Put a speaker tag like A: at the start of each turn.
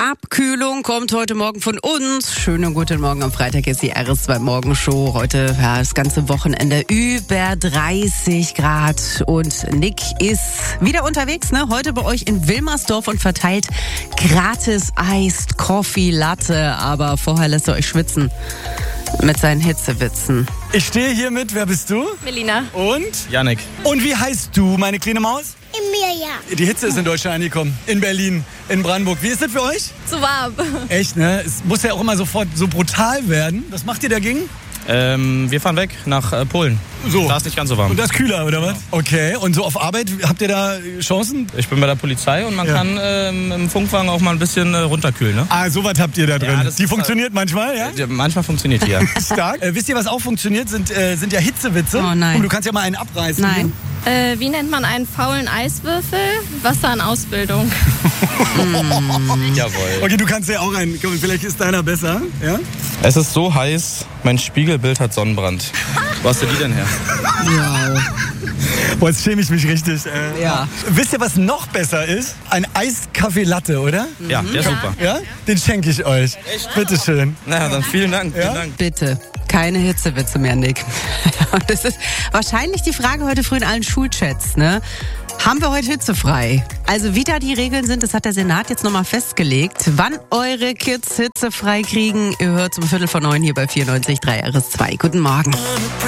A: Abkühlung kommt heute Morgen von uns. Schönen guten Morgen. Am Freitag ist die RS2 Morgenshow. Heute das ganze Wochenende über 30 Grad. Und Nick ist wieder unterwegs, ne? Heute bei euch in Wilmersdorf und verteilt gratis Iced Coffee Latte. Aber vorher lässt er euch schwitzen mit seinen Hitzewitzen.
B: Ich stehe hier mit, wer bist du?
C: Melina.
B: Und?
D: Yannick.
B: Und wie heißt du, meine kleine Maus?
E: Emilia.
B: Die Hitze ist in Deutschland angekommen. In Berlin, in Brandenburg. Wie ist das für euch?
C: Zu warm.
B: Echt, ne? Es muss ja auch immer sofort so brutal werden. Was macht ihr dagegen?
D: Wir fahren weg nach Polen.
B: So.
D: Da ist nicht ganz so warm.
B: Und das ist kühler, oder was? Okay. Und so auf Arbeit, habt ihr da Chancen?
D: Ich bin bei der Polizei und man kann im Funkwagen auch mal ein bisschen runterkühlen. Ne?
B: Ah, sowas habt ihr da drin.
D: Ja,
B: die funktioniert manchmal, ja?
D: Manchmal funktioniert die, ja.
B: Stark. Wisst ihr, was auch funktioniert? Sind ja Hitzewitze.
A: Oh nein.
B: Und du kannst ja mal einen abreißen.
A: Nein.
C: Wie nennt man einen faulen Eiswürfel? Wasser in Ausbildung.
D: Jawohl.
B: Okay, du kannst ja auch einen. Komm, vielleicht ist deiner besser. Ja?
D: Es ist so heiß, mein Spiegelbild hat Sonnenbrand. Wo hast du die denn her?
A: Wow.
B: Boah, jetzt schäme ich mich richtig.
A: Ja.
B: Wisst ihr, was noch besser ist? Ein Eiskaffee Latte, oder?
D: Ja, der ist super.
B: Ja? Den schenke ich euch. Bitteschön.
D: Na, dann vielen Dank.
B: Ja?
D: Vielen Dank.
A: Bitte. Keine Hitzewitze mehr, Nick. Und das ist wahrscheinlich die Frage heute früh in allen Schulchats, ne? Haben wir heute hitzefrei? Also wie da die Regeln sind, das hat der Senat jetzt nochmal festgelegt. Wann eure Kids hitzefrei kriegen, ihr hört um 8:45 hier bei 94.3 RS2. Guten Morgen.